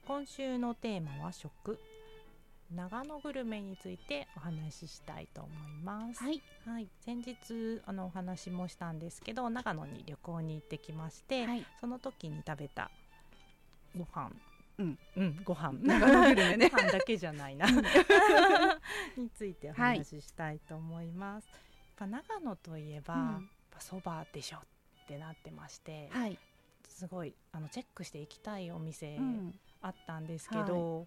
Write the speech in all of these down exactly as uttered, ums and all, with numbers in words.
今週のテーマは食、長野グルメについてお話ししたいと思います。 はい、 はい、先日あのお話もしたんですけど、長野に旅行に行ってきまして、 はい、 その時に食べたご飯、 うんうん、ご飯長野グルメねご飯だけじゃないなについてお話ししたいと思います。はい、やっぱ長野といえば、うん、やっぱそばでしょってなってまして、 はい、 すごいあのチェックして行きたいお店、うん、あったんですけど、はい、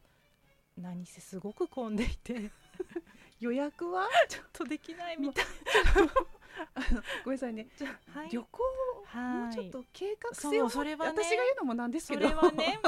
何せすごく混んでいて予約はちょっとできないみたいあのごめんなさいね、はい、旅行をもうちょっと計画性を、 それはね、 私が言うのもなんですけど、 それはね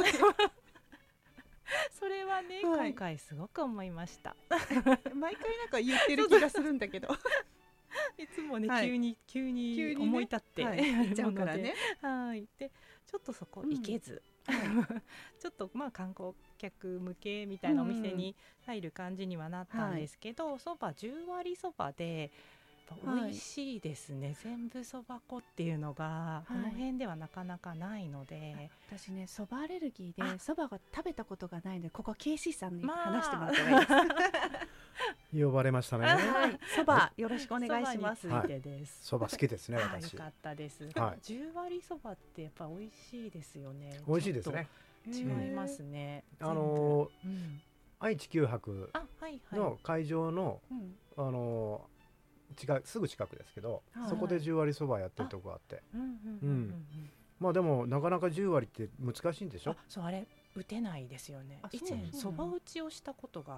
それはね、はい、今回すごく思いました毎回なんか言ってる気がするんだけどいつもね、はい、急に急に思い立って、 ね、はい、行っちゃうからねはいでちょっとそこ行けず、うんちょっとまあ観光客向けみたいなお店に入る感じにはなったんですけど、そばじゅう割そばで美味しいですね、はい、全部そば粉っていうのがこの辺ではなかなかないので、はい、 私ねそばアレルギーでそばが食べたことがないので、ここ ケーシー さんに話してもらったらいいです、まあ、 呼ばれましたね。 そば、はい、よろしくお願いします。 そばについてです。 そば好きですね、 はい、 私。 よかったです。 はい、 じゅう割そばってやっぱ美味しいですよね。 美味しいですね。 違いますね。 あのーうん、愛知九博の会場の、はいはい、あのー近すぐ近くですけど、はい、そこでじゅう割そばやってるとこがあって、まあでもなかなかじゅう割って難しいんでしょ。 あ、そうあれ打てないですよね。以前そば打ちをしたことがあって、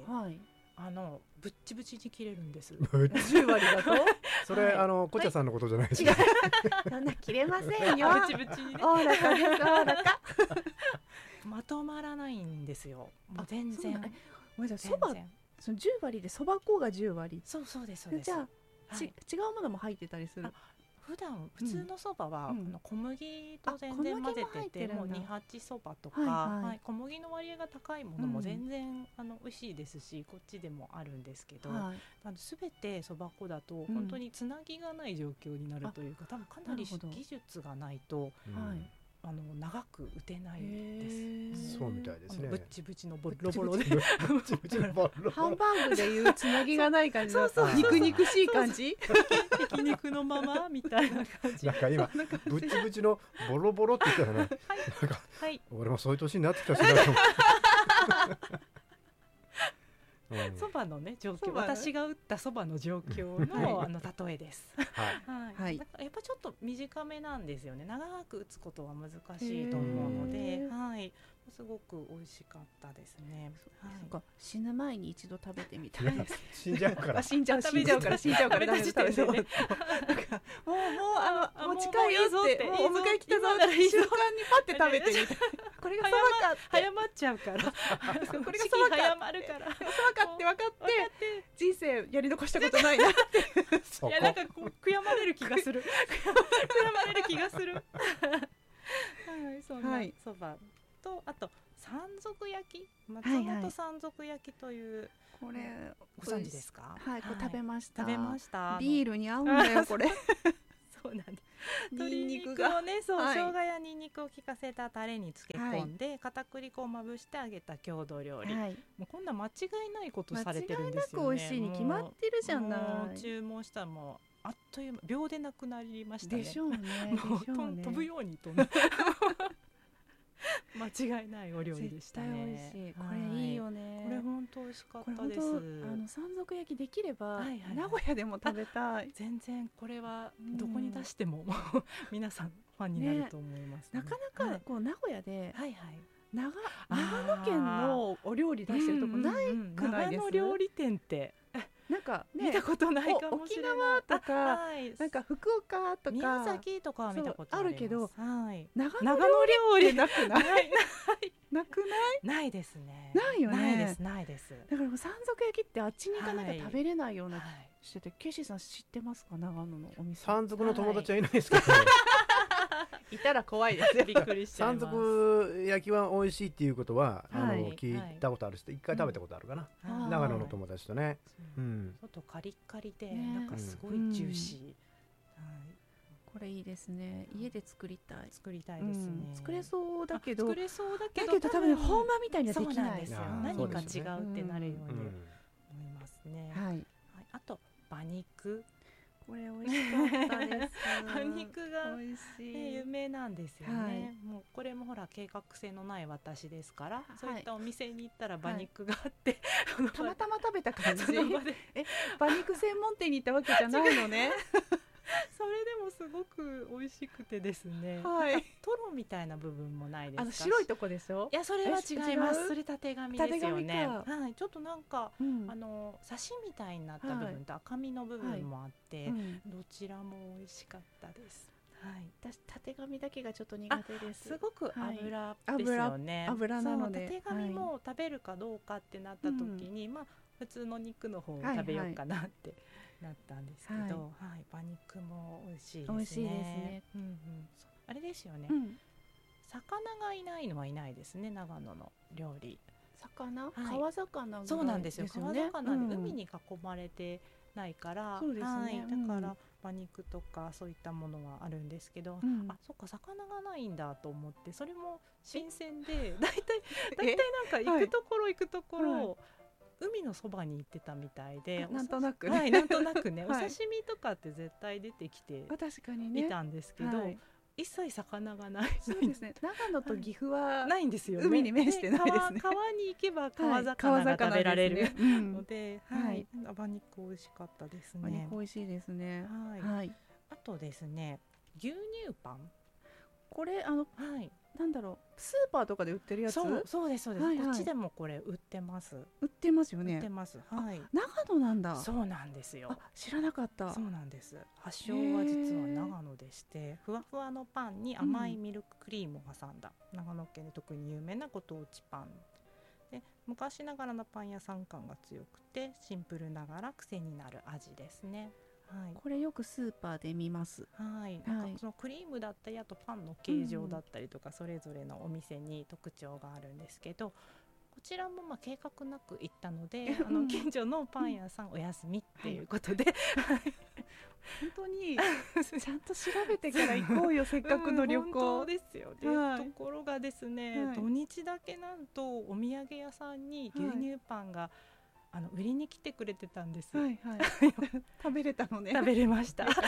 はい、あのぶっちぶちに切れるんです。 じゅう割だとそれ、はい、あのこちゃさんのことじゃないですか、 はい、そんな切れませんよぶちぶちにね。 おおらかです、おおらかまとまらないんですよ。もう全然。 ごめんなさい、そばそのじゅう割でそば粉がじゅう割。 そうそうですそうです。 じゃあ、 はい、 違うものも入ってたりする。 普段普通のそばは、うん、小麦と全然混ぜてて、もうに八そばとか、はいはいはい、小麦の割合が高いものも全然、うん、あの美味しいですし、こっちでもあるんですけど、はい、あの全てそば粉だと本当につなぎがない状況になるというか、多分かなり技術がないと、はい、あの長く打てないです。 そうみたいですね。 ぶっちぶちのボロボロでハンバーグでいうつなぎがない感じの肉肉しい感じ、 ひき肉のままみたいな感じ。 なんか今ぶちぶちのボロボロって言ったらね、はい、なんか、はい、俺もそういう年になってきたしなと思ってそばのね状況、私が打ったそばの状況の、はい、あの例えです。はいはい、やっぱちょっと短めなんですよね。長く打つことは難しいと思うので、はい、すごく美味しかったですね。 はい、か死ぬ前に一度食べてみたいです。 死んじゃうから。 死んじゃう死んじゃうから死んじゃうからダメです。食べてね。もうもうあのもう近いよってもうお迎え来たぞって瞬間にパッて食べてみたい。これがそばかって早まっちゃうから。これがそばか早まるから。 そばかって分かって人生やり残したことないなって。 いやなんかこう悔やまれる気がする。悔やまれる気がする。はい、そんなそばとあと山賊焼き、松本山賊焼きという、はいはい、 これご存知ですか？ はい、これ食べました。 食べました。 ビールに合うんだよこれ。 そうなんです。鶏肉をね、そう、はい、生姜やニンニクを効かせたタレに漬け込んで、はい、片栗粉をまぶして揚げた郷土料理、はい、もうこんな間違いないことされてるんですよね。 間違いなく美味しいに決まってるじゃない。 注文したらもうあっという間秒でなくなりましたね。 でしょうね。 もう飛ぶように飛んで間違いないお料理でしたね。 絶対美味しい。これいいよね。 これ本当美味しかったです。 あの山賊焼きできれば、はいはいはい、名古屋でも食べたい。 全然これはどこに出しても、うん、皆さんファンになると思います、ねね。なかなかこう名古屋で、 はいはい、 長, 長野県のお料理出してるとこないくないです？ 長野料理店ってなんか、ね、 見たことないかもしれない。 沖縄とか、はい、なんか福岡とか宮崎とかは見たことあります。 あるけど、 はい、 長野料理なくない？なくない？ ないですね。 ないよね。 ないですないです。 だからもう山賊焼きってあっちに行かなきゃ食べれないようなしてて、はい、ケイシーさん知ってますか？長野のお店。 山賊の友達はいないですけど、ね。 いたら怖いですよ。 びっくりしちゃいます。 山賊焼きは美味しいっていうことは、はい、あの聞いたことあるし、一回食べたことあるかな、うん、長野の友達とね、 うん、ちょっとカリッカリで、ね、なんかすごいジューシー、うん、はい、 これいいですね。家で作りたい。 作りたいですね。 うん、作れそうだけど、 作れそうだけど、 だけど多分本場みたいにはできないですよ。 何か違うってなるように思いますね。 はい。はい、 あと馬肉。 これ美味しかったです。 馬肉が美味しい、ね、有名なんですよね。はい、もうこれもほら計画性のない私ですから、はい、そういったお店に行ったら馬肉があって、 はい、たまたま食べた感じ。え、馬肉専門店に行ったわけじゃないのね。 それでもすごく美味しくてですね、 はい、 トロみたいな部分もないですか。 あの白いとこでしょ。 いや、それは違います。それたてがみですよね。はい、ちょっとなんか、うん、あの刺しみたいになった部分と赤身の部分もあって、はい、うん、どちらも美味しかったです。はい、 私たてがみだけがちょっと苦手です。 すごく油ですよね。 はい、油, 油なので、 たてがみも食べるかどうかってなった時に、はい、まあ普通の肉の方を食べようかなって。はいはいなったんですけど、はい、はい、馬肉も美味しいですね。美味しいですね。うんうん、あれですよね、うん。魚がいないのはいないですね、長野の料理。 魚、はい、川魚が、 そうなんですよ。川魚で海に囲まれてないから、うん、はい、だから馬肉とかそういったものはあるんですけど、うん、あ、そっか、魚がないんだと思って、それも新鮮で、だいたいだいたいなんか行くところ行くところ。はいはい、海のそばに行ってたみたいで、 なんとなく、 はい、なんとなくね、はい、お刺身とかって絶対出てきて確かにねいたんですけど、はい、一切魚がない。 そうですね。長野と岐阜はないんですよね。 海に面してないですね。 川, 川に行けば川魚が食べられる、はい、ので、うん、はい、馬肉美味しかったですね。 馬肉美味しいですね。 はい。はい、あとですね、牛乳パン。 これあの、はい、なんだろう、スーパーとかで売ってるやつ。 そうそうですそうです、はいはい、こっちでもこれ売ってます。 売ってますよね。 売ってます。はい。 長野なんだ。 そうなんですよ。 知らなかった。 そうなんです。発祥は実は長野でして、ふわふわのパンに甘いミルククリームを挟んだ、うん、長野県で特に有名なご当地パンで、昔ながらのパン屋さん感が強くてシンプルながら癖になる味ですね。はい、 これよくスーパーで見ます。 はい、なんかそのクリームだったり、あとパンの形状だったりとか、それぞれのお店に特徴があるんですけど、こちらもまあ計画なく行ったので、あの近所のパン屋さんお休みっていうことで、はい、 本当にちゃんと調べてから行こうよせっかくの旅行、うん、 本当ですよね。はい、ところがですね、はい、土日だけなんとお土産屋さんに牛乳パンが、はい、あの売りに来てくれてたんです。はいはい、 食べれたのね。 食べれました。なんか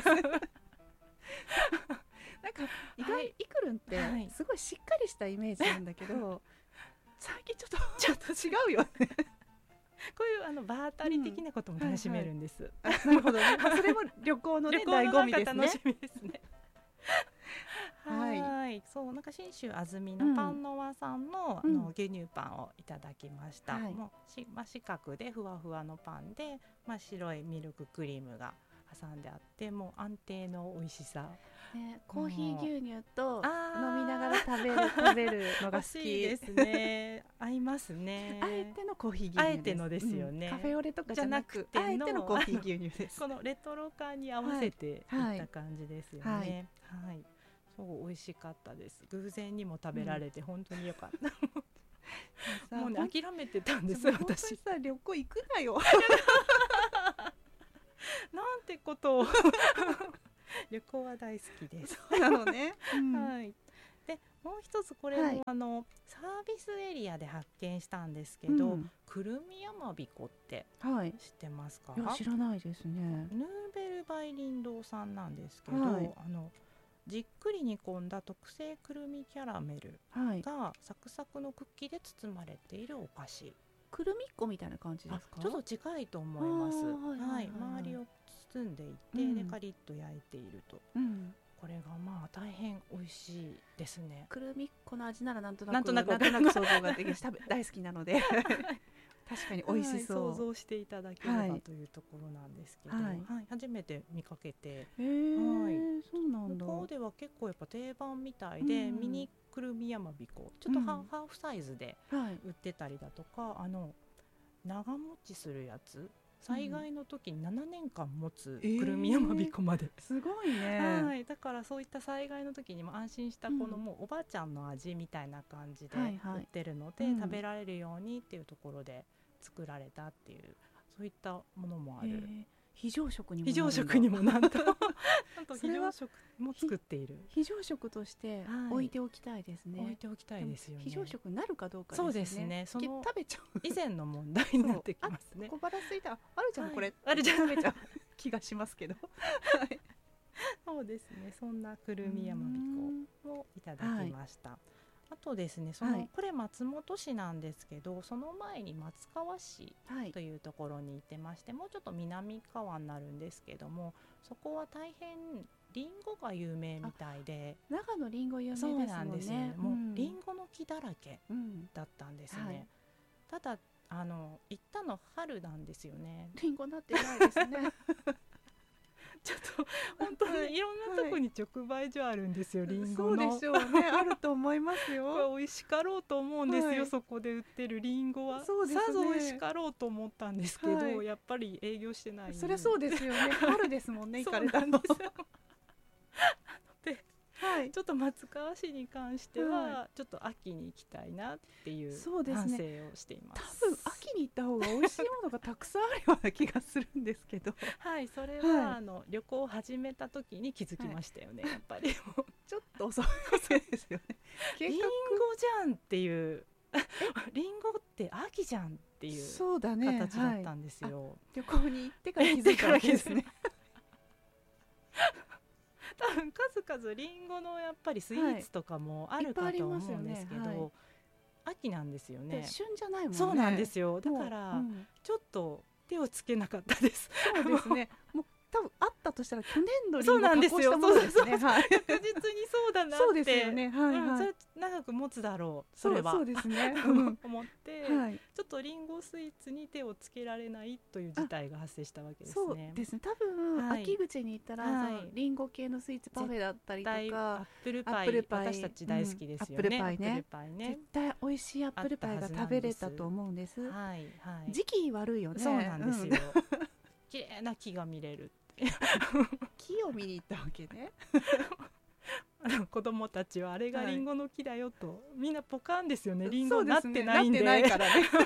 意外、はい、イクルンってすごいしっかりしたイメージなんだけど、はい、最近ちょっとちょっと違うよね。 こういうあの場当たり的なことも楽しめるんです。 うん、はいはい、なるほどね。まあ、それも旅行のね醍醐味ですね。 楽しみですね。はい、はい、そう、なんか信州安住のパンの輪さんの、うん、あの牛乳パンをいただきました。はい、もうし、まあ、四角でふわふわのパンで、まあ、白いミルククリームが挟んであって、もう安定の美味しさ。 ね、コーヒー牛乳と飲みながら食べる食べるのが好きですね。合いますね。 あえてのコーヒー牛乳です。 あえてのですよね。 うん、カフェオレとかじゃなくて、あえてのコーヒー牛乳です。 このレトロ感に合わせていった感じですよね。はい。はいはい、そう美味しかったです。偶然にも食べられて本当に良かった。うん、もうね諦めてたんです私。 さ旅行行くなよ。 なんてことを。旅行は大好きです。 そうなのね。 うん、はい。でもう一つこれも、はい、あのサービスエリアで発見したんですけど、うん、くるみやまびこって知ってますか？ はい、いや知らないですね。 ヌーベルバイリン堂さんなんですけど、はい、あのじっくり煮込んだ特製くるみキャラメルがサクサクのクッキーで包まれているお菓子。 くるみっこみたいな感じですか？ ちょっと近いと思います。はいはいはいはい、周りを包んでいて、うん、でカリッと焼いていると、うん、これがまあ大変美味しいですね。 くるみっこの味ならなんとなくなんとなくなんとなく想像ができる大好きなので確かに美味しそう、 はい、想像していただければ、はい、というところなんですけど、はいはい、初めて見かけて、 へー、はい、そうなんだ。 向こうでは結構やっぱ定番みたいで、うん、ミニくるみやまびこちょっとハー、うん、ハーフサイズで売ってたりだとか、はい、あの長持ちするやつ、災害の時にななねんかん持つくるみやまびこまで、 えー、すごいね、 はい、だからそういった災害の時にも安心したこのもうおばあちゃんの味みたいな感じで売ってるので、はいはい、食べられるようにっていうところで作られたっていう、そういったものもある、えー、 非常食にも非常食にもなんとなんと非常食も作っている。 非常食として置いておきたいですね。 置いておきたいですよね。 非常食になるかどうかですね。 そうですね。その食べちゃう以前の問題になってきますね。 小腹空いたあるじゃん、はい、これあるじゃん食べちゃう気がしますけど。はい、 そうですね。そんなくるみやまびこをいただきました。はい、あとですね、その、はい、これ松本市なんですけど、その前に松川市というところに行ってまして、はい、もうちょっと南側になるんですけども、そこは大変リンゴが有名みたいで、 長野リンゴ有名ですもんね。そうなんですよね。 もうリンゴの木だらけだったんですね。うんはい、ただあの行ったの春なんですよね。 リンゴなってないですね。 ちょっと本当にいろんなとこに直売所あるんですよ、はい、リンゴの。 そうでしょうね。あると思いますよ。 美味しかろうと思うんですよ、はい、そこで売ってるリンゴは。そうですね。さぞ美味しかろうと思ったんですけど、はい、やっぱり営業してない。 そりゃそうですよね。春ですもんね。行かれたんですよ。 で、はい、ちょっと松川市に関しては、はい、ちょっと秋に行きたいなっていう反省をしています。 多分秋に行った方が美味しいものがたくさんあるような気がするんですけど。 はい、それは、はい、あの旅行を始めた時に気づきましたよね、はい、やっぱりもうちょっと遅いですよね。 リンゴじゃんっていうリンゴって秋じゃんっていう形だったんですよ、 はい、旅行に行ってから気づいたわけですね。 多分数々リンゴのやっぱりスイーツとかもあるかと思うんですけど、はいねはい、秋なんですよね。 旬じゃないもんね。 そうなんですよ。だから、うん、ちょっと手をつけなかったです。 そうですね。もう多分あったとしたら去年のリンゴを加工したものですね。 確実にそうだなって。 そうですよね。はいはい。 うん、それ長く持つだろう。それはそうですね。 思って、はい、ちょっとリンゴスイーツに手をつけられないという事態が発生したわけですね。 そうですね。多分、はい、秋口に行ったら、はい、そのリンゴ系のスイーツパフェだったりとか、 アップルパイ、私たち大好きですよね。 うん、アップルパイね。アップルパイね。絶対美味しいアップルパイが食べれたと思うんです。 はいはい。 時期悪いよね。 そうなんですよ。綺麗な木が見れる。 木を見に行ったわけね。 子供たちはあれがリンゴの木だよと、はい、みんなポカンですよね。リンゴなってないんで、 なってないからね。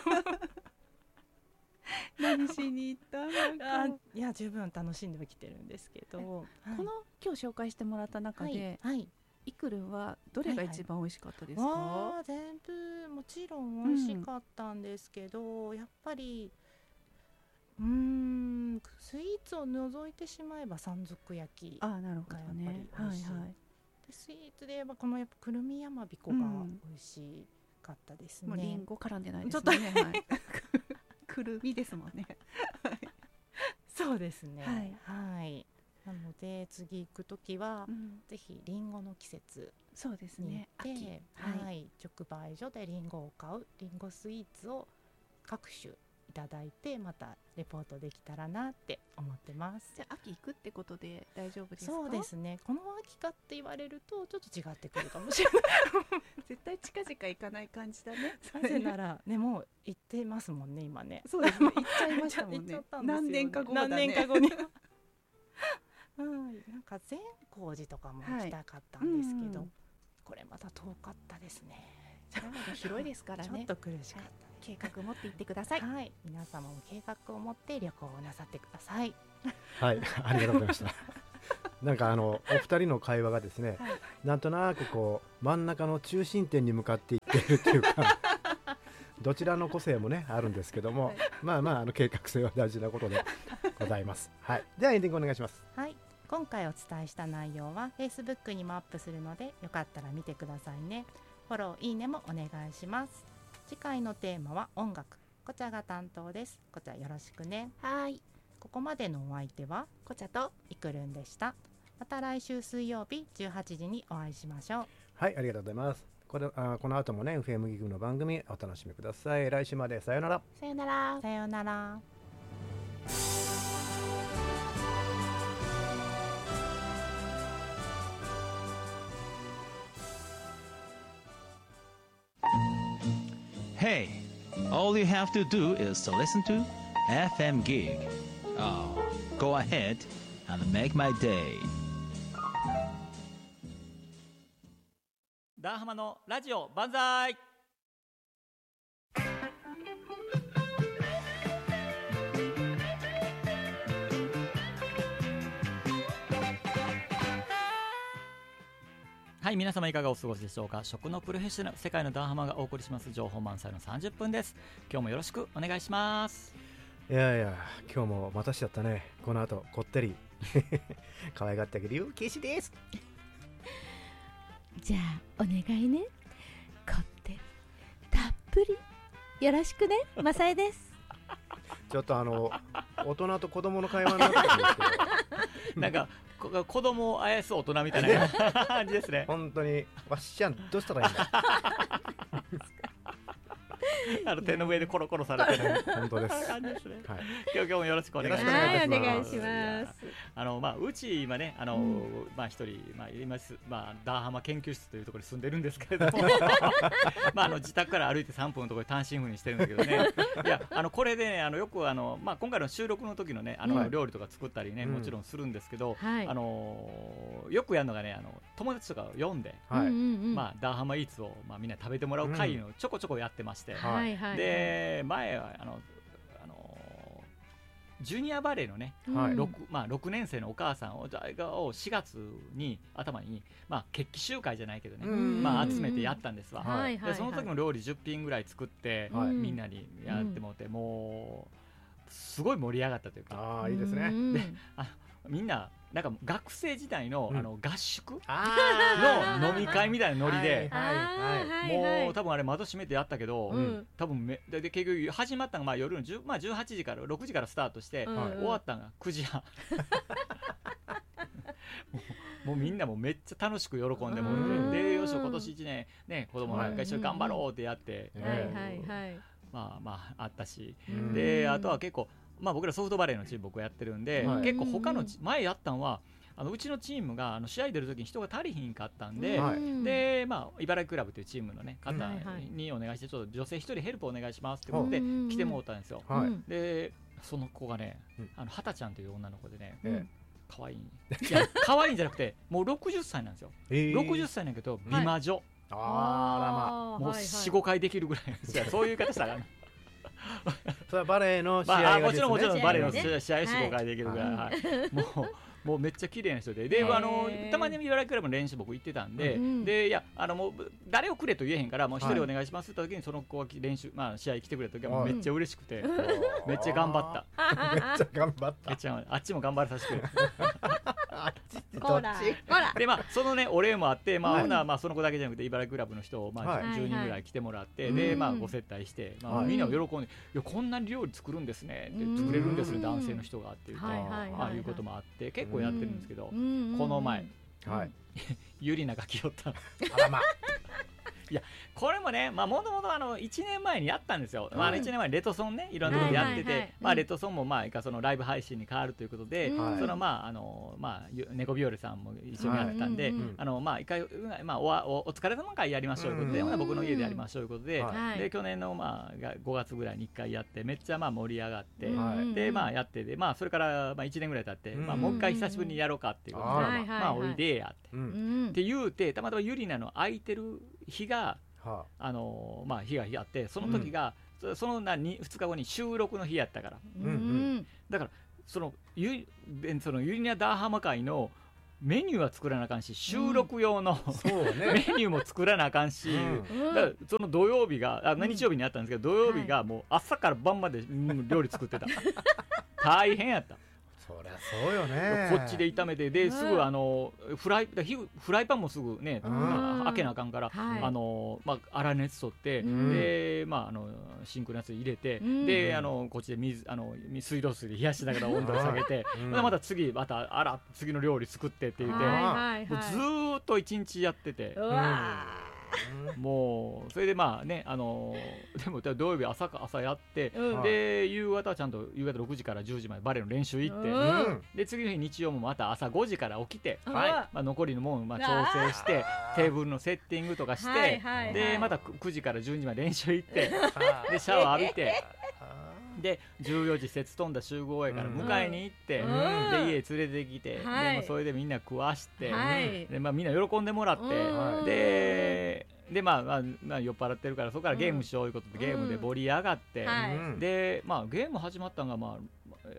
何しに行ったの？あ、いや十分楽しんできてるんですけど、 はい、この今日紹介してもらった中で、はいはい、イクルンはどれが一番美味しかったですか？ はいはい、全部もちろん美味しかったんですけど、うん、やっぱりうーんスイーツを除いてしまえば山賊焼きがやっぱり美味しい。はいはい、でスイーツで言えばこのやっぱくるみやまびこが美味しかったですね。 もうリンゴ絡んでないですね。ねはい、くるみですもんね。 そうですね。はい、はい、なので次行くときは、うん、ぜひリンゴの季節そうですね。 秋、はいはい、直売所でリンゴを買うリンゴスイーツを各種いただいてまたレポートできたらなって思ってます。 じゃあ秋行くってことで大丈夫ですか？ そうですね。この秋かって言われるとちょっと違ってくるかもしれない。 絶対近々行かない感じだね。 なぜならねもう行ってますもんね今ね。 そうですね。行っちゃいましたもんね。ね何年か後だね。 何年か後に。うん、なんか善光寺とかも行きたかったんですけど、はい、これまた遠かったですね。 広いですからね。 ちょっと苦しかった。 計画を持って行ってください。 はい、皆様も計画を持って旅行をなさってください。 はい、ありがとうございました。なんかあのお二人の会話がですね、はい、なんとなくこう真ん中の中心点に向かっていっているっていうかどちらの個性もねあるんですけども、はい、まあまああの計画性は大事なことでございます。はい、ではエンディングお願いします。 はい、今回お伝えした内容は Facebook にもアップするのでよかったら見てくださいね。フォローいいねもお願いします。次回のテーマは音楽。こちゃが担当です。こちゃよろしくね。 はい。 ここまでのお相手はこちゃといくるんでした。また来週水曜日じゅうはちじにお会いしましょう。 はい、ありがとうございます。これあこの後もね エフエム ギグの番組お楽しみください。来週までさよなら。 さよなら。 さよなら。 Hey, all you have to do is to listen to エフエム Gig. Oh, go ahead and make my day. ダーハマのラジオ万歳。 はい、皆様いかがお過ごしでしょうか。食のプロフェッショナル、世界のダンハマがお送りします情報満載のさんじゅっぷんです。今日もよろしくお願いします。 いやいや、今日もまたしちゃったね。この後こってり可愛がってあげるよ、ケイシです。 じゃあお願いね、こってりたっぷりよろしくね、マサエです。 ちょっとあの大人と子供の会話になってるんですけどなんかこ子供をあやす大人みたいな感じですね。 本当にわっしゃん、どうしたらいいんだあの手の上でコロコロされてる本当です。 感じですね。はい、今日今日もよろしくお願いします。 はい、お願いします。 あのまあうち今ね、あの、うん、まあ一人まあいますまあダーハマ研究室というところに住んでるんですけれどもまああの自宅から歩いてさんぷんのところで単身赴任してるんだけどね。いやあのこれでね、あのよくあのまあ今回の収録の時のね、あの、うん、料理とか作ったりね、もちろんするんですけど、はい、あのよくやるのがね、あの友達とかを読んで、はい、まあダーハマイーツをまあみんな食べてもらう会をちょこちょこやってまして。はいはいはい、で前はあのあのジュニアバレーのね、はい、ろく, まあ、ろくねん生のお母さんををしがつに頭に、まあ、決起集会じゃないけどね、まあ、集めてやったんですわ、はい、でその時も料理じゅっぴんぐらい作って、はい、みんなにやってもらって、うん、もうすごい盛り上がったというか、 あいいですね。 であみんななんか学生時代 の,、うん、あの合宿の飲み会みたいなノリで、もう多分あれ窓閉めてやったけど、うん、多分めで結局始まったのがまあ夜のじゅう、まあ、じゅうはちじからろくじからスタートして、うん、終わったのがくじはんも, うもうみんなもめっちゃ楽しく喜んでもらって、でよし今年いちねんね子供なんか一緒に頑張ろうってやって、まあまああったし、であとは結構まあ、僕らソフトバレーのチーム僕やってるんで、はい、結構他の前やったんはあのうちのチームがあの試合出るときに人が足りひんかったんで、はい、でまあ、茨城クラブというチームの、ね、方にお願いしてちょっと女性一人ヘルプお願いしますってことで来てもらったんですよ、はい、でその子がね、あの畑ちゃんという女の子でね、うん、可愛いいや可愛いんじゃなくてもうろくじゅっさいなんですよ、えー、ろくじゅっさいなんだけど美魔女、はい、ああまあもう よん,ご 回できるぐらいそういう言い方したらそれはバレーの試合がですね、 まあ、もちろんもちろんバレーの試合をしごかいできるぐらい、はいはい、もうもうめっちゃ綺麗な人で、であのたまに茨城クラブの練習僕行ってたんで、うん、でいやあのもう誰をくれと言えへんからもう一人お願いしますって時にその子が練習、まあ、試合来てくれた時はもうめっちゃ嬉しくて、うん、めっちゃ頑張っためっちゃ頑張っためっちゃあっちも頑張らさせてくれあっちどっちでまあそのねお礼もあって、まあ、はい、ほなまあその子だけじゃなくて茨城クラブの人をまあじゅうにんぐらい来てもらって、はい、でまあご接待して、まあ、みんな喜んで、いやこんなに料理作るんですねって作れるんですね男性の人がっていうか、ああいうこともあって結構やってるんですけど、この前、はい、ゆりなが来よったあらまいやこれもね、まあ、もともとあのいちねんまえにやったんですよ、はい、まあ、いちねんまえレトソンねいろんなところでやってて、はいはいはい、まあ、レトソンもまあそのライブ配信に変わるということで、はい、そのまああのまあ猫ビオレさんも一緒にやってたんで、はい、あのまあ一回、まあ、お, お, お疲れ様会やりましょうということで、うん、僕の家でやりましょうということで、はい、で去年のまあごがつぐらいにいっかいやってめっちゃまあ盛り上がって、はい、でまあやってで、まあ、それからまあいちねんぐらい経って、うん、まあ、もう一回久しぶりにやろうかっていうことで、うん、まあおいでやって、うん、って言うてたまたまゆりなの空いてる日がはあ、あのー、まあ日が日あってその時が、うん、その何ふつかごに収録の日やったから、うんうん、だからそのゆそのユリナダーハマ会のメニューは作らなあかんし収録用の、うんそうね、メニューも作らなあかんし、うん、だからその土曜日があ日曜日にあったんですけど、土曜日がもう朝から晩まで、うん、料理作ってた大変やった。 そりゃそうよね。 こっちで炒めてですぐあのフライフライパンもすぐね開けなあかんから、はい、あのまあ粗熱取って、うん、でまああのシンクのやつ入れて、うん、であのこっちで水あの水道水で冷やしながら温度を下げて、うん、また次またあら次の料理作ってって言って、はいはい、もうずーっと一日やってて。うわもうそれでまあねあのー、でも土曜日 朝, 朝やって、うん、で夕方はちゃんと夕方ろくじからじゅうじまでバレーの練習行って、うん、で次の日日曜もまた朝ごじから起きて、はい、まあ、残りのもんまあ調整してテーブルのセッティングとかして、はいはいはい、でまたくじからじゅうじまで練習行ってでシャワー浴びてでじゅうよじ節飛んだ集合終えから迎えに行って、うん、で家連れてきて、はい、でもそれでみんな食わして、はい、でまあ、みんな喜んでもらって、うん、ででまあ、まあまあ、酔っ払ってるからそこからゲームしよういうことで、うん、ゲームで盛り上がって、うん、でまあゲーム始まったのがまあ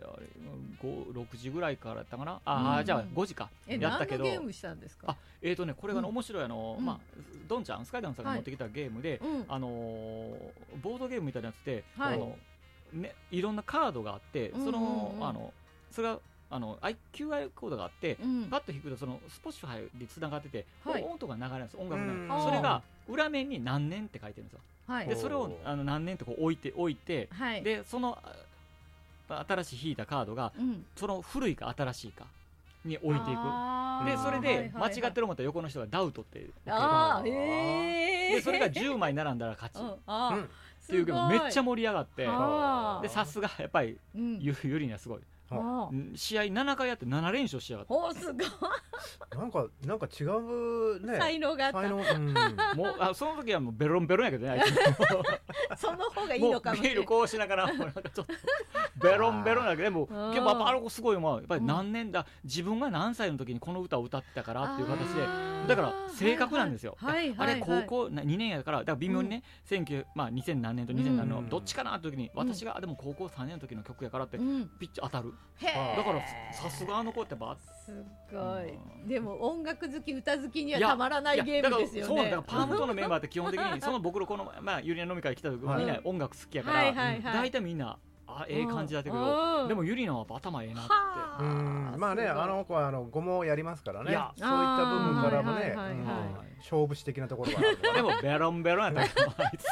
あれごろくじぐらいからやったかなあ、うん、じゃあごじかやったけどえ何のゲームしたんですか。 あえーとねこれが、ね、面白いあの、 うんまあ、ドンちゃんスカイダンさんが持ってきたゲームで、はいあのー、ボードゲームみたいなやつで、はいあのね、いろんなカードがあってその、うんうんうん、あのそれがあの キューアール コードがあって、うん、パッと引くとそのスポッシュハイにつながってて、はい、音が流れるんです音楽がそれが裏面に何年って書いてるんですよ、はい、でそれをあの何年ってこう置いて置いて、はい、でその新しい引いたカードが、うん、その古いか新しいかに置いていくでそれで間違ってる思ったら横の人がダウトってあ、えー、でそれがじゅうまい並んだら勝ち、うんあっていうゲームめっちゃ盛り上がってでさすがやっぱり、うん、ゆ, ゆりにはすごい試合ななかいやってなな連勝しやがった。 おすごいなんかなんか違うね才能があった。才能、 うん、もうあその時はもうベロンベロンやけどねその方がいいのかもしれない。 ビールこうしながらもうなんかちょっとベロンベロンやけどでも結構あの子すごいもやっぱり何年だ、うん、自分が何歳の時にこの歌を歌ってたからっていう形でだから正確なんですよ。はいはいはいはい、あれ高校にねんやからだから微妙にね、うん、まあ、にせん何年とにせん何年のどっちかなって時に、うん、私がでも高校さんねんの時の曲やからってピッチ当たる、うん、だからさすがあの子ってばすごい、うん、でも音楽好き歌好きにはたまらないゲームですよね。 そうだからパームとのメンバーって基本的にその僕のこの、まあ、ゆりな飲み会来た時、はい、みんな音楽好きやから、はいはいはい、大体みんなあええ感じだったけどでもゆりなは頭ええなってうんまあねあの子はあのゴモやりますからねそういった部分からもね勝負師的なところがあるでもベロンベロンやったけどあいつ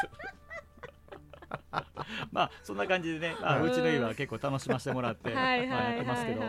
まあそんな感じでね、まあ、うちの家は結構楽しませてもらってやってますけど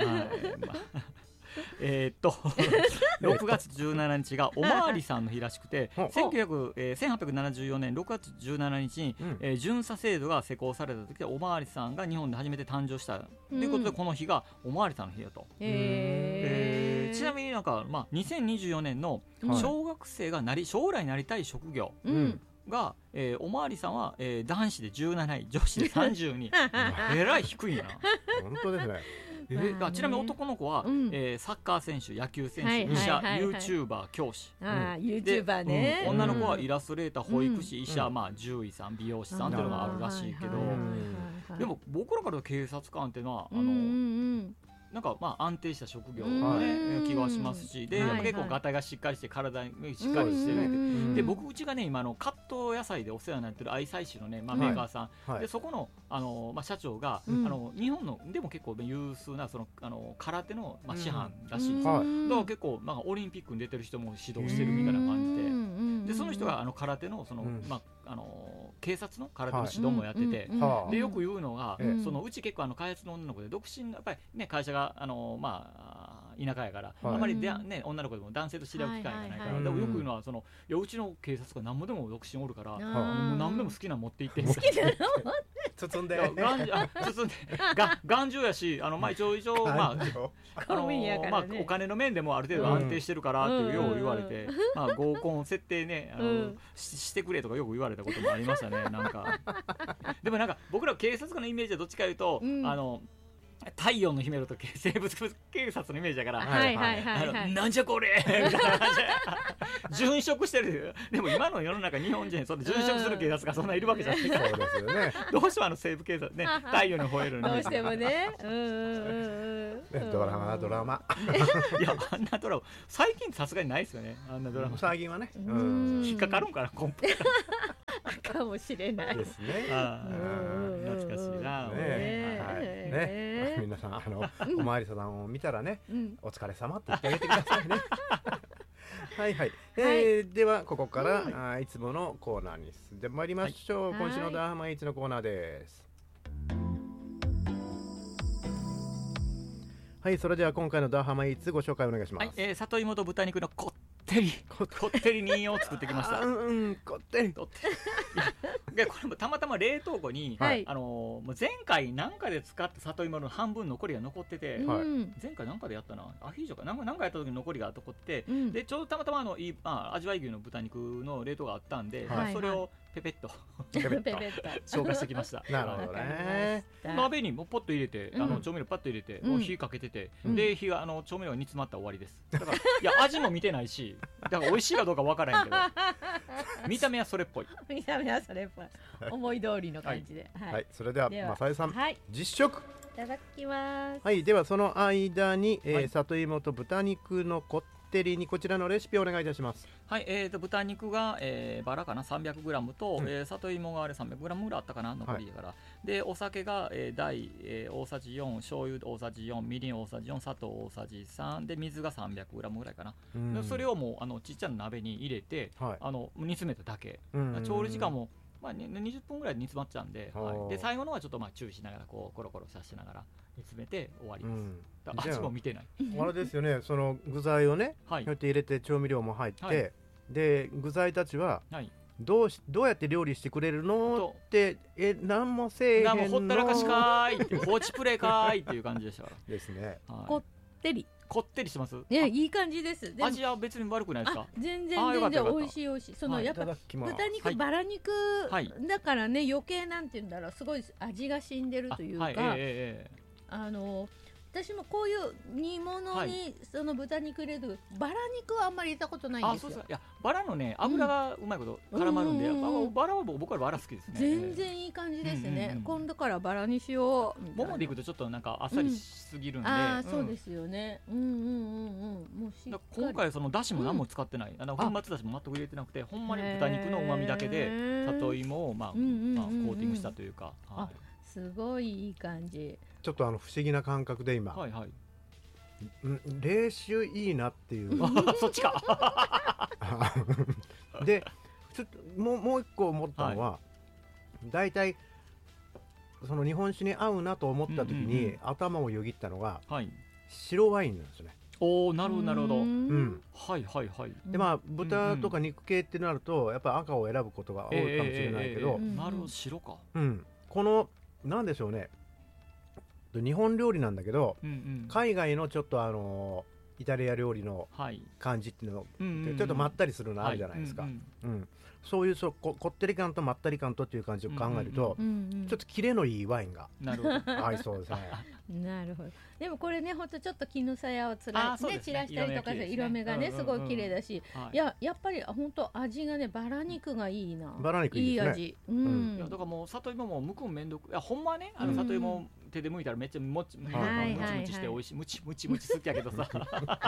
えっとろくがつじゅうしちにちがおまわりさんの日らしくてせんはっぴゃくななじゅうよねんろくがつじゅうしちにちに、うんえー、巡査制度が施行された時でおまわりさんが日本で初めて誕生したということで、うん、この日がおまわりさんの日だと、えー、ちなみになんか、まあ、にせんにじゅうよねんの小学生がなり将来なりたい職業、うんが、えー、おまわりさんは、えー、男子でじゅうなない女子でさんじゅうにえらい低いんやな本当ですねえー、ちなみに男の子は、うんえー、サッカー選手野球選手、はい、医者、はいはいはい、YouTuber 教師あ、うん、YouTuber ね、 うん、女の子はイラストレーター保育士、うん、医者、まあ、獣医さん美容師さんっていうのがあるらしいけど、でも僕らから警察官っていうのはあの、うんうんなんかまあ安定した職業の、ね、気がしますしで、はい、結構ガタがしっかりして体にしっかりしてるで僕うちがね今のカット野菜でお世話になってる愛妻市のね、まあ、メーカーさん、はいはい、でそこの、あの、まあ、社長が、うん、あの日本のでも結構有数なそのあの空手の、まあ、師範らしいんですよ、うん、だから結構、まあ、オリンピックに出てる人も指導してるみたいな感じででその人があの空手のその、うんまあ、あの警察の空手の指導もやってて、はい、でよく言うのが、うん、そのうち結構あの開発の女の子で独身やっぱり、ね、会社があの、まあ、田舎やから、はい、あまりで、ね、女の子でも男性と知り合う機会がないから、はいはいはい、でもよく言うのはそのいやうちの警察が何もでも独身おるから、もう何でも好きなの持って行って好きなの包んで包んでが頑丈やしあの、まあ、一応一応、まああのまあ、お金の面でもある程度安定してるからっていうよう言われて、まあ、合コン設定ねあの、うん、し, してくれとかよく言われたこともありましたねなんかでもなんか僕ら警察官のイメージはどっちかいうと、うん、あの太陽の姫と生物警察のイメージだから、はいはいはいはい、なんじゃこれみたいな感じで殉職してるでも今の世の中日本人そんな殉職する警察がそんないるわけじゃないから、うん、そうですよね、どうしてもあの西部警察ね太陽に吠えるのにどうしてもねうんうんうん、 ドラマドラマいやあんなドラマ最近さすがにないですよねあんなドラマ最近はねうん引っかかるんかなコンプかもしれないですねあ懐かしいなねね、はいね、皆さんあの、うん、おまわりさんを見たらね、うん、お疲れ様って言ってあげてくださいねはいはい、えーはい、ではここから、うん、あいつものコーナーに進んでまいりましょう、はい、今週のダーハマイーツのコーナーです。はい、それでは今回のダーハマイーツご紹介お願いします。はい、 えー、里芋と豚肉のこってりこってり人を作ってきました。 うんうんこってり。こってりいやこれもたまたま冷凍庫に、はい、あのー、前回なんかで使った里芋の半分残りが残ってて、はい、前回なんかでやったなアヒージョかなんかなんかやった時に残りが残って、うん、でちょうどたまたまあのいい、まあ、味わい牛の豚肉の冷凍があったんで、はい、それをペペッとペペッと消化してきました。 なるほどね。 鍋にもポッと入れて、うん、あの調味料パッと入れて、うん、火かけてて、うん、で火があの調味料が煮詰まったら終わりです。だからいや味も見てないし、だから美味しいかどうかわからへんけど、見た目はそれっぽい。 見た目はそれっぽい。思い通りの感じで。 はい。はいはい、それではマサイさん、はい、実食。 ただきます。 はい、ではその間に、えーはい、里芋と豚肉のこってりにこちらのレシピをお願いいたします。 はい、えー、と豚肉が、えー、バラかな さんびゃくグラム と、うんえー、里芋があれ さんびゃくグラム ぐらいあったかな残りだから、はい、でお酒が、えー、大、えー、大さじよん、醤油大さじよん、みりん大さじよん、砂糖大さじさんで水が さんびゃくグラム ぐらいかな、うん、でそれをもうあのちっちゃな鍋に入れて、はい、あの煮詰めただけ、うん、調理時間もまあ、にじゅっぷんぐらいで煮詰まっちゃうんで、はい、で最後のはちょっとまあ注意しながらこうコロコロさしながら煮詰めて終わります、うん、だ味も見てないあれですよねその具材をね、はい、こうやって入れて調味料も入って、はい、で具材たちは、はい、どうしどうやって料理してくれるのってえ何もせえへんのもうほったらかしかーいって放置プレイかーいっていう感じでしたからですね、 はい、こってりこってりします。 いやいい感じです。 味は別に悪くないですか。 全然全然美味しい美味しい。その、はい、やっぱ豚肉、はい、バラ肉、はい、だからね余計なんて言うんだろうすごい味が死んでるというか、あ、はいえー、あの私もこういう煮物にその豚肉入れるバラ肉はあんまり入れたことないんですよ。 あ、そうそういやバラのね油がうまいこと絡まるんで、うん、バラは僕はバラ好きですね。 全然いい感じですね、うんうん、今度からバラにしよう。 ももでいくとちょっとなんかあっさりしすぎるんで、 うん、あ、そうですよね、うん、うんうんうんもうしっかり今回そのだしも何も使ってない、うん、あの粉末だしも全く入れてなくてほんまに豚肉のうまみだけで里芋を、まあうんうんうんうんまあ、コーティングしたというか、 はい、すごいいい感じ。 ちょっとあの不思議な感覚で今、はいはい冷酒いいなっていうそっちかでちょっともう、もう一個思ったのは、はい、だいたいその日本酒に合うなと思った時に、うんうんうん、頭をよぎったのが、はい、白ワインなんですよね。 おーなるほどなるほど、うん、はいはいはい。 でまあ豚とか肉系ってなるとやっぱ赤を選ぶことが多いかもしれないけど、 えーえーえー、なるほど白か、 うん、このなんでしょうね日本料理なんだけど、うんうん、海外のちょっとあのイタリア料理の感じっていうの、はい、ちょっとまったりするのあるじゃないですか、はいうんうんうん、そういうそう こ, こってり感とまったり感とっていう感じを考えると、うんうんうん、ちょっとキレのいいワインが合いそうですねなるほど。でもこれねほんとちょっと絹さやをつら、ねね、散らしたりとか色, 色目がね、うんうんうん、すごい綺麗だし、はい、いややっぱり本当味がねバラ肉がいいな。 バラ肉いいですね。 いい味、うんうん、 いやだからもう里芋も剥くのめんどくいやほんまはねあの里芋、うん手で剥いたらめっちゃもち、はいはいはい、ムチムチして美味しいムチムチムチ好きやけどさ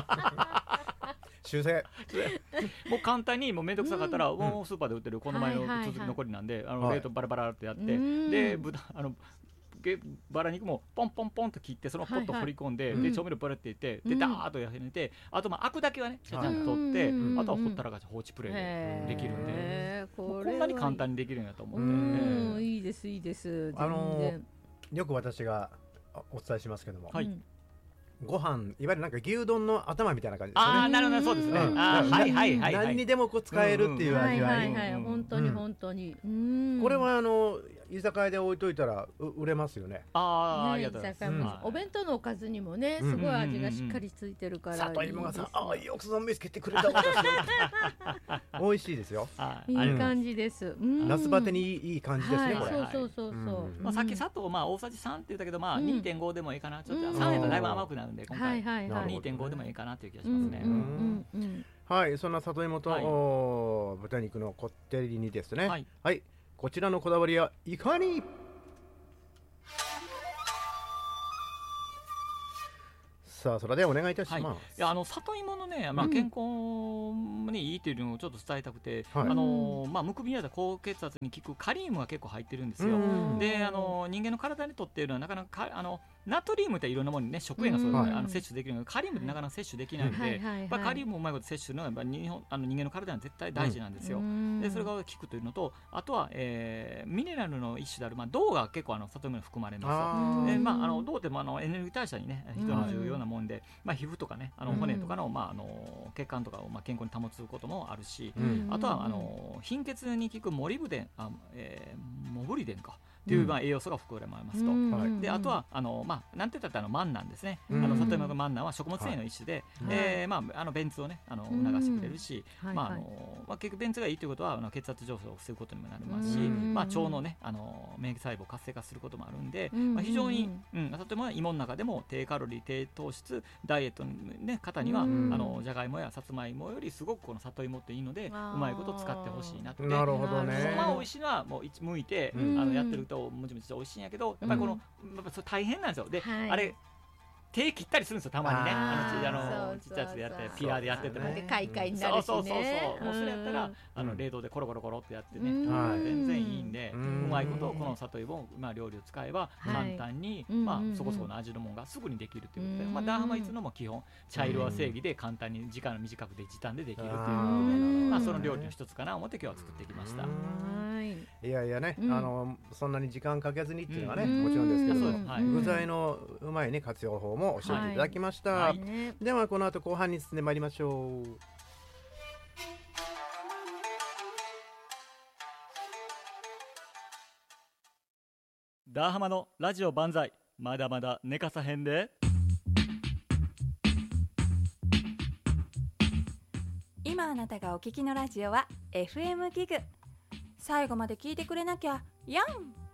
修正もう簡単にもうめんどくさかったら、うん、もうスーパーで売ってるこの前の続き残りなんで、はいはいはい、あの冷凍バラバラってやって、はい、で豚あのバラ肉もポンポンポンと切ってそのポッと掘り込んで、はいはい、で調味料バラっていって、うん、でダーッとやめてあとまあアクだけはねちゃちゃんと取って、うん、あとはほったらかし放置プレイでできるんでこんなに簡単にできるんやと思って、 うん、いいですいいです全然。あのーよく私がお伝えしますけども、はい、ご飯いわゆるなんか牛丼の頭みたいな感じですよね。 ああなるほどそうですね、うん、あはいはいはい、はい、 何にでもこう使えるっていう味わい。 本当に本当に、うん、 これはあの居酒屋で置いといたら売れますよね。 ああ、ね、ありがとうございます、 うん、お弁当のおかずにもねすごい味がしっかりついてるから、 里芋がさあよくその見つけてくれた私美味しいですよ。 いい感じです、うん、 夏バテにいい感じですね、はい、これ。 そうそうそうそう、 うんまあ、さっき砂糖まあ大さじさんって言ったけど、まあ、にてんごでもいいかなちょっとさんやとだいぶ甘くなるんで今回、はいはい、にてんごでもいいかなという気がしますね。 はい、そんな里芋と、はい、豚肉のこってり煮ですね。はい、はい、こちらのこだわりはいかに。さあそれでお願いいたします。はい、いやあの里芋のね、まあ、健康にいいというのをちょっと伝えたくて、うん、あのまあ、むくみや高血圧に効くカリウムが結構入ってるんですよ。であの人間の体にとっているのはなかなかあのナトリウムっていろんなものにね食塩がそういうの、ね、あの摂取できるのでカリウムってなかなか摂取できないので、まあ、カリウムをうまいこと摂取するのはやっぱ日本あの人間の体には絶対大事なんですよ。うん、でそれが効くというのとあとは、えー、ミネラルの一種である、まあ、銅が結構あの里芋に含まれます。で、まあ、あの銅ってもあのエネルギー代謝にね非常に重要なもんで、まあ、皮膚とかねあの骨とかの、まあ、あの血管とかをまあ健康に保つこともあるし、うん、あとはあの貧血に効くモリブデンあ、えー、モブリデンかという、まあ、栄養素が含まれますと、うん、であとはあの、まあ、なんて言ったらあのマンナンですね、うん、あの里芋のマンナンは食物繊維の一種で、はいえーまあ、あの便通を、ね、あの促してくれるし、うんまああのまあ、結局便通がいいということはあの血圧上昇を防ぐことにもなりますし、うんまあ、腸の、ね、あの免疫細胞を活性化することもあるんで、うんまあ、非常に、うん、里芋は芋の中でも低カロリー低糖質ダイエットの、ね、方には、うん、あのじゃがいもやさつまいもよりすごくこの里芋っていいのでうまいこと使ってほしいなって。 なるほどね。 まあ美味しいのはもう剥いて、うん、あのやってるとともちもちと美味しいんやけど、やっぱりこの、うん、やっぱそれ大変なんですよ。で、はい、あれ手切ったりするんですよ、たまにね。あのあのちっちゃいやつでやってピラーでやっててもカイカイになるしね。 そうそうそうそう。もうそれやったらあの冷凍でコロコロコロってやってね、全然いいんで、うまいことこの里芋まあ料理を使えば簡単にまあそこそこの味のものがすぐにできるということで、まあダーハマいつのも基本茶色は正義で簡単に時間の短くで時短でできるということで、まあその料理の一つかな思って今日は作ってきました。 いやいやね、あのそんなに時間かけずにっていうのがねもちろんですけど、具材のうまいね活用法も教えていただきました。はいはい、ではこの後後半に進んでまいりましょう。 ダーハマのラジオ万歳、まだまだ寝かさへんで。 今あなたがお聞きのラジオは エフエム ギグ。最後まで聞いてくれなきゃやん。